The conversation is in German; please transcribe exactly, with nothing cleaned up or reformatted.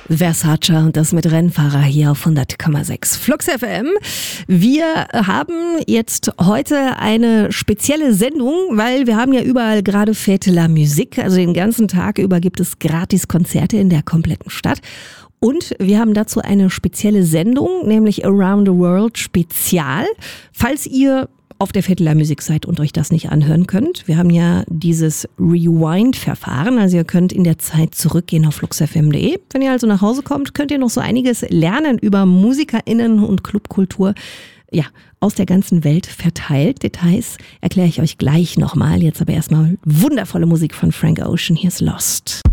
Versace und das mit Rennfahrer hier auf hundert Komma sechs Flux F M. Wir haben jetzt heute eine spezielle Sendung, weil wir haben ja überall gerade Fête de la Musique, also den ganzen Tag über gibt es gratis Konzerte in der kompletten Stadt. Und wir haben dazu eine spezielle Sendung, nämlich Around the World Spezial. Falls ihr auf der Fête de la Musique seid und euch das nicht anhören könnt. Wir haben ja dieses Rewind-Verfahren, also ihr könnt in der Zeit zurückgehen auf flux f m punkt d e. Wenn ihr also nach Hause kommt, könnt ihr noch so einiges lernen über MusikerInnen und Clubkultur, ja, aus der ganzen Welt verteilt. Details erkläre ich euch gleich nochmal. Jetzt aber erstmal wundervolle Musik von Frank Ocean. Hier ist Lost.